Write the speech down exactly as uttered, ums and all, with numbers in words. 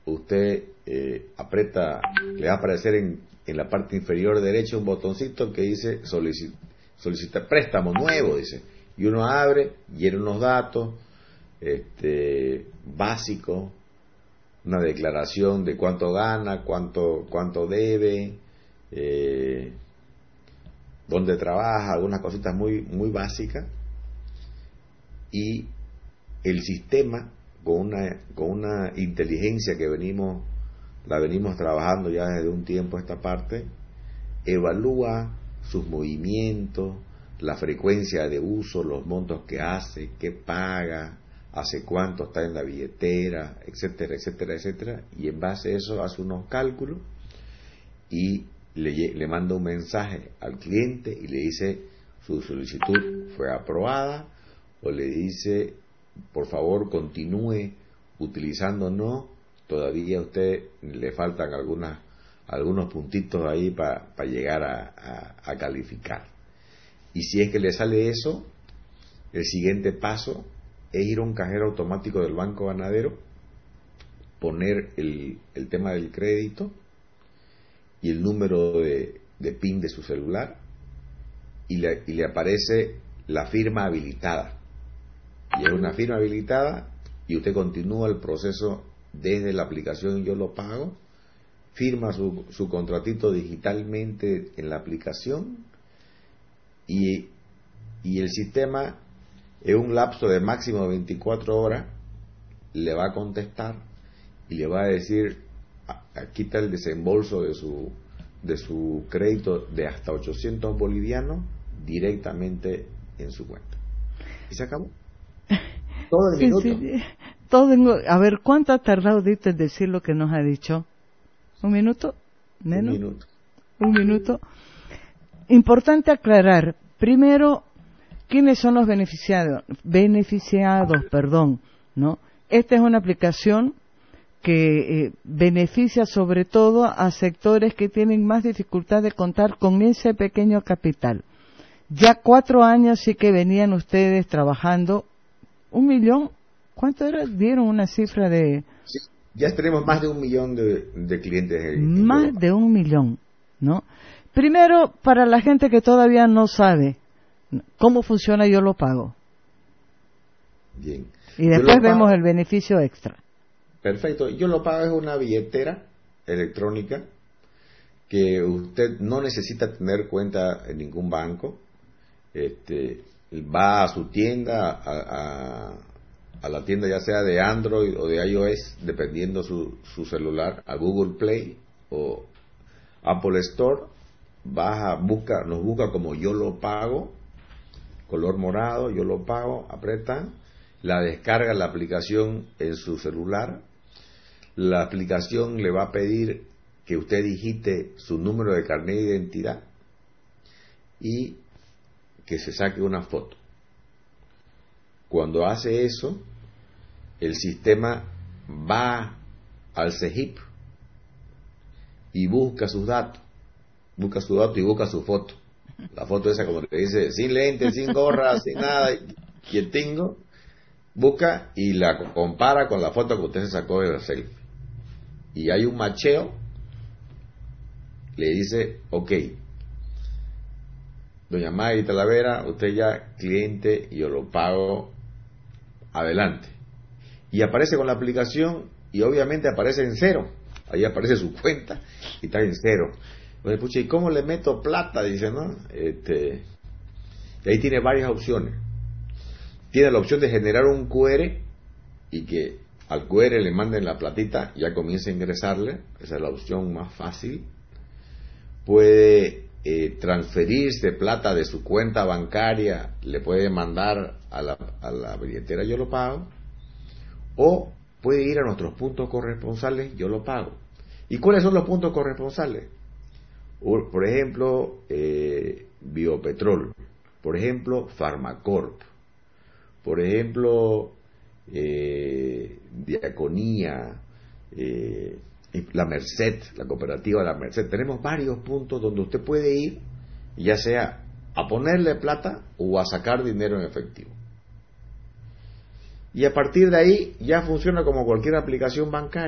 usted eh, aprieta, le va a aparecer en, en la parte inferior derecha un botoncito que dice solicita, solicita préstamo nuevo, dice, y uno abre, llena unos datos este, básicos, una declaración de cuánto gana, cuánto, cuánto debe, eh, dónde trabaja, algunas cositas muy, muy básicas, y el sistema con una, con una inteligencia que venimos, la venimos trabajando ya desde un tiempo esta parte, evalúa sus movimientos, la frecuencia de uso, los montos que hace, qué paga, hace cuánto está en la billetera, etcétera, etcétera, etcétera, y en base a eso hace unos cálculos y le, le manda un mensaje al cliente y le dice su solicitud fue aprobada, o le dice por favor continúe utilizando, no, todavía a usted le faltan algunas, algunos puntitos ahí para pa llegar a, a, a calificar. Y si es que le sale eso, el siguiente paso es ir a un cajero automático del Banco Ganadero, poner el, el tema del crédito y el número de, de PIN de su celular, y le, y le aparece la firma habilitada. Y es una firma habilitada y usted continúa el proceso desde la aplicación Yo Lo Pago, firma su, su contratito digitalmente en la aplicación y, y el sistema en un lapso de máximo veinticuatro horas le va a contestar y le va a decir aquí está el desembolso de su de su crédito de hasta ochocientos bolivianos directamente en su cuenta. Y se acabó. Todo el minuto. Sí, sí. Todo en, a ver, ¿cuánto ha tardado Dito en decir lo que nos ha dicho? ¿Un minuto? ¿Menos? Un minuto. Un minuto. Importante aclarar, primero, ¿quiénes son los beneficiados? Beneficiados, perdón, ¿no? Esta es una aplicación que eh, beneficia sobre todo a sectores que tienen más dificultad de contar con ese pequeño capital. Ya cuatro años sí que venían ustedes trabajando. ¿Un millón? ¿Cuánto era? Dieron una cifra de... Sí, ya tenemos más de un millón de, de clientes. En, más en de un millón, ¿no? Primero, para la gente que todavía no sabe cómo funciona Yo Lo Pago. Bien. Y después vemos el beneficio extra. Perfecto. Yo Lo Pago es una billetera electrónica que usted no necesita tener cuenta en ningún banco. Este, va a su tienda, a, a, a la tienda ya sea de Android o de iOS, dependiendo su, su celular, a Google Play o Apple Store, baja, busca, nos busca como Yo Lo Pago, color morado, Yo Lo Pago, aprieta, la descarga la aplicación en su celular, la aplicación le va a pedir que usted digite su número de carnet de identidad y que se saque una foto. Cuando hace eso, el sistema va al CEGIP y busca sus datos, busca su dato y busca su foto. La foto esa como le dice, sin lentes, sin gorra, sin nada, quietingo, busca y la compara con la foto que usted se sacó de la selfie. Y hay un macheo, le dice, ok, doña Maggie Talavera, usted ya cliente, Yo Lo Pago, adelante. Y aparece con la aplicación y obviamente aparece en cero. Ahí aparece su cuenta y está en cero. Entonces, pucha, ¿y cómo le meto plata? Dice, ¿no? Este, y ahí tiene varias opciones. Tiene la opción de generar un cu erre y que al cu erre le manden la platita y ya comienza a ingresarle. Esa es la opción más fácil. Puede eh, transferirse plata de su cuenta bancaria, le puede mandar a la, a la billetera Yo Lo Pago, o puede ir a nuestros puntos corresponsales Yo Lo Pago. ¿Y cuáles son los puntos corresponsales? Por ejemplo, eh, Biopetrol, por ejemplo, Farmacorp, por ejemplo, eh, Diaconía, eh, la Merced, la cooperativa La Merced. Tenemos varios puntos donde usted puede ir, ya sea a ponerle plata o a sacar dinero en efectivo. Y a partir de ahí ya funciona como cualquier aplicación bancaria.